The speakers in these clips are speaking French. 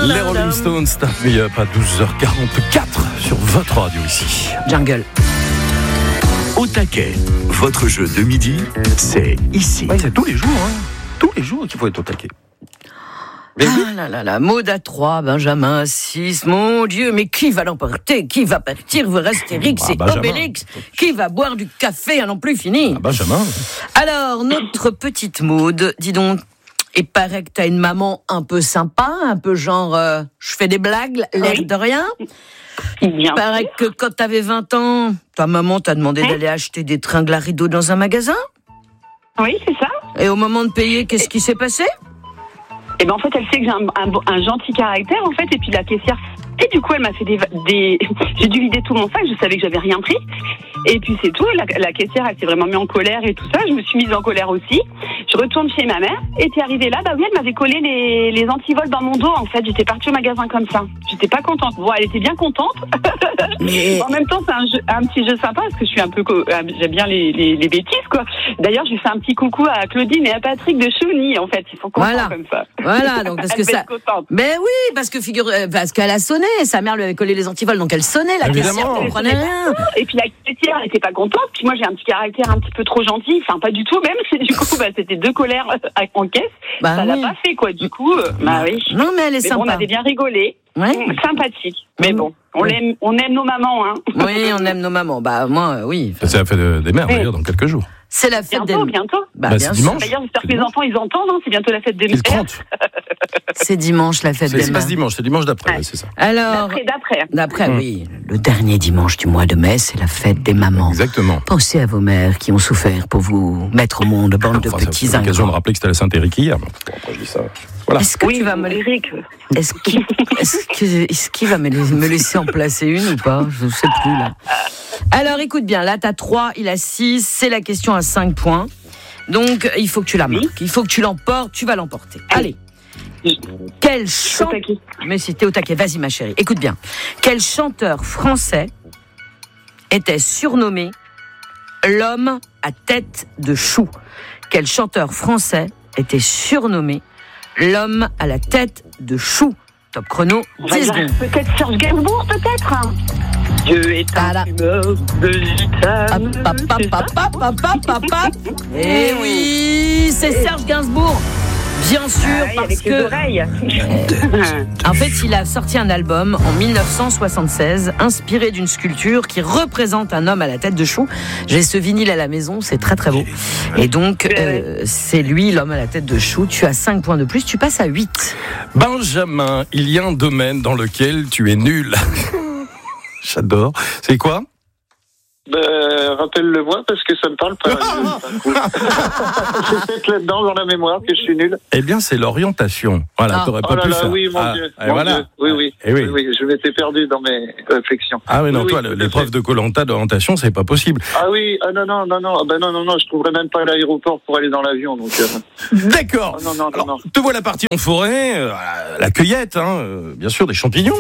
Les Rolling Stones, Start Me Up à 12h44 sur votre radio ici. Jungle. Au taquet, votre jeu de midi, c'est ici. Ouais, c'est tous les jours, hein. Tous les jours qu'il faut être au taquet. Maud à 3, Benjamin à 6. Mon Dieu, mais qui va l'emporter? Qui va partir vers Astérix et Benjamin. Obélix? Qui va boire du café à n'en plus finir? Benjamin. Alors, notre petite Maud, dis donc, il paraît que t'as une maman un peu sympa, un peu genre, je fais des blagues, l'air de rien. Il paraît que quand t'avais 20 ans, ta maman t'a demandé d'aller acheter des tringles à rideaux dans un magasin. Oui, c'est ça. Et au moment de payer, qu'est-ce qui s'est passé? Et ben en fait, elle sait que j'ai un gentil caractère, en fait, et puis la caissière. Et du coup, elle m'a fait des... J'ai dû vider tout mon sac, je savais que j'avais rien pris. Et puis c'est tout, la caissière, elle s'est vraiment mise en colère et tout ça. Je me suis mise en colère aussi. Je retourne chez ma mère. Et t'es arrivée là, bah oui, elle m'avait collé les antivols dans mon dos, en fait. J'étais partie au magasin comme ça. J'étais pas contente. Bon, elle était bien contente. Mais... En même temps, c'est un petit jeu sympa, parce que je suis un peu... J'aime bien les bêtises, quoi. D'ailleurs, j'ai fait un petit coucou à Claudine et à Patrick de Chauny, en fait. Ils sont contents comme ça. Voilà, donc parce que ça... Mais oui, parce qu'elle a sonné. Sa mère lui avait collé les antivols, donc elle sonnait, la caissière ne comprenait rien. Et puis la caissière n'était pas contente, puis moi j'ai un petit caractère un petit peu trop gentil, enfin pas du tout même, du coup c'était deux colères en caisse, ça l'a pas fait quoi, du coup, oui. Non mais elle est sympa. Bon, on avait bien rigolé, sympathique, mais bon, on aime nos mamans, hein. Oui, on aime nos mamans, moi oui. C'est la fête des mères d'ailleurs dans quelques jours. C'est la fête des mères. Bientôt. C'est dimanche. D'ailleurs, j'espère que les enfants ils entendent, hein, c'est bientôt la fête des mères. C'est dimanche la fête des mères. C'est pas ce dimanche, c'est dimanche d'après, c'est ça. Alors, d'après, oui. Le dernier dimanche du mois de mai, c'est la fête des mamans. Exactement. Pensez à vos mères qui ont souffert pour vous mettre au monde, bande de petits ingrats. C'est l'occasion de rappeler que c'était la Saint-Éric hier. Bon, après je dis ça. Voilà. Est-ce que tu vas me Est-ce qu'il va me laisser en placer une ou pas? Je ne sais plus là. Alors écoute bien, là t'as 3, il a 6, c'est la question à 5 points. Donc il faut que tu la marques, il faut que tu l'emportes, tu vas l'emporter. Allez. Quel chanteur... Mais si t'es au taquet, vas-y ma chérie, écoute bien. Quel chanteur français était surnommé l'homme à tête de chou? Quel chanteur français était surnommé l'homme à la tête de chou? Top chrono, 10 secondes. Peut-être Serge Gainsbourg, peut-être. Dieu est un fumeur de gitane. Eh oui, c'est Serge Gainsbourg. Bien sûr, parce que... En fait, il a sorti un album en 1976, inspiré d'une sculpture qui représente un homme à la tête de chou. J'ai ce vinyle à la maison, c'est très très beau. Et donc, c'est lui, l'homme à la tête de chou. Tu as 5 points de plus, tu passes à 8. Benjamin, il y a un domaine dans lequel tu es nul. J'adore. C'est quoi? Rappelle-le-moi parce que ça me parle pas. C'est peut-être là-dedans dans la mémoire que je suis nul. Eh bien, c'est l'orientation. Voilà, t'aurais pas pu faire. Oui, mon Dieu. Voilà. Oui, je m'étais perdu dans mes réflexions. Ah oui, non, toi, l'épreuve de Koh-Lanta d'orientation, c'est pas possible. Ah oui, non, je trouverais même pas l'aéroport pour aller dans l'avion. Donc, D'accord. Non. Te voilà parti en forêt, la cueillette, bien sûr, des champignons.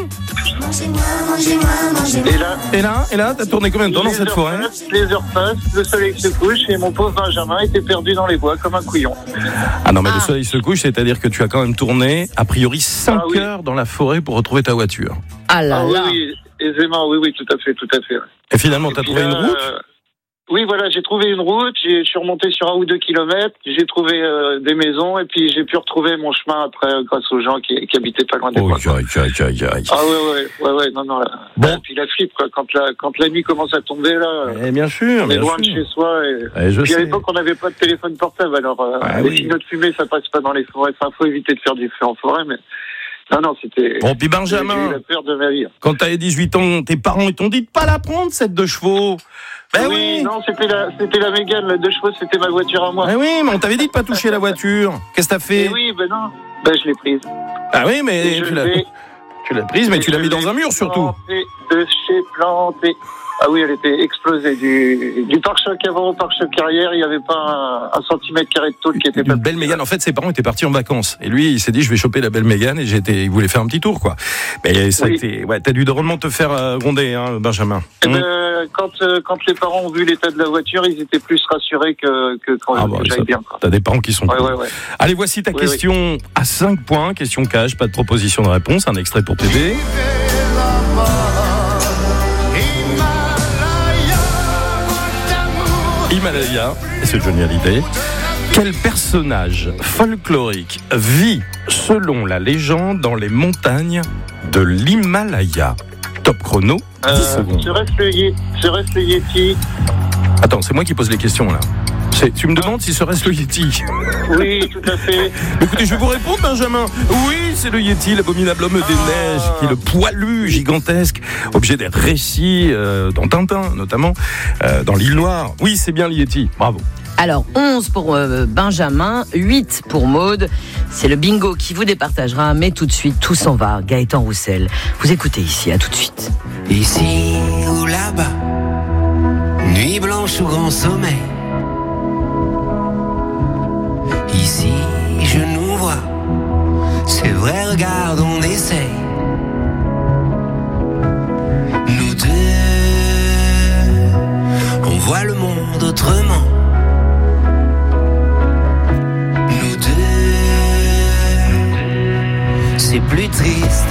Et là, t'as tourné combien de temps dans cette forêt? Les heures passent, le soleil se couche et mon pauvre Benjamin était perdu dans les bois comme un couillon. Ah non, mais le soleil se couche, c'est-à-dire que tu as quand même tourné, a priori, 5 heures dans la forêt pour retrouver ta voiture. Oui, aisément, oui, tout à fait. Et finalement, t'as trouvé une route? Oui, voilà, j'ai trouvé une route, je suis remonté sur 1 ou 2 kilomètres, j'ai trouvé des maisons et puis j'ai pu retrouver mon chemin après grâce aux gens qui habitaient pas loin des bois. Ah ouais, non. Là. Bon. Et puis la flippe, quoi, quand la nuit commence à tomber, là, bien sûr, on est loin de chez soi. Et puis à l'époque, on n'avait pas de téléphone portable, alors les signaux de fumée, ça passe pas dans les forêts. Enfin, faut éviter de faire du feu en forêt, mais... Non, c'était... Bon, puis Benjamin, j'ai eu la peur de ma vie. Quand t'avais 18 ans, tes parents, ils t'ont dit de pas la prendre, cette 2 chevaux. Oui, non, c'était la Mégane, la 2 chevaux, c'était ma voiture à moi. Oui, mais on t'avait dit de pas toucher la voiture. Qu'est-ce que t'as fait? Oui, non. Je l'ai prise. Ah oui, mais tu l'as prise, mais tu l'as mis dans un mur, surtout. De chez planté. Ah oui, elle était explosée. Du pare-choc avant au pare-choc arrière, il n'y avait pas un centimètre carré de tôle qui était pas. Une belle Mégane. En fait, ses parents étaient partis en vacances. Et lui, il s'est dit, je vais choper la belle Mégane. Et il voulait faire un petit tour, quoi. Mais ça a été, ouais, t'as dû drôlement te faire gronder, hein, Benjamin. Quand les parents ont vu l'état de la voiture, ils étaient plus rassurés que quand j'allais bien. Quoi. T'as des parents qui sont. Ouais. Allez, voici ta question à 5 points. Question cash, pas de proposition de réponse. Un extrait pour t'aider. Himalaya, c'est Johnny Hallyday. Quel personnage folklorique vit, selon la légende, dans les montagnes de l'Himalaya? Top chrono, 10 secondes. Serait-ce le Yeti? Attends, c'est moi qui pose les questions là. Tu me demandes si serait-ce le Yeti? Oui, tout à fait. Écoutez, je vais vous répondre, Benjamin. Oui, c'est le Yeti, l'abominable homme des neiges, qui est le poilu gigantesque, objet des récits dans Tintin, notamment, dans l'île Noire. Oui, c'est bien le Yeti. Bravo. Alors, 11 pour Benjamin, 8 pour Maude. C'est le bingo qui vous départagera, mais tout de suite, tout s'en va. Gaëtan Roussel. Vous écoutez ici, à tout de suite. Ici ou là-bas, nuit blanche ou grand sommeil. Ici, je nous vois, c'est vrai, regarde, on essaye. Nous deux, on voit le monde autrement. Nous deux, c'est plus triste